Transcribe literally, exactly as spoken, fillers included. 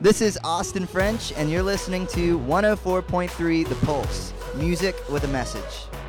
This is Austin French, and you're listening to one oh four point three The Pulse, music with a message.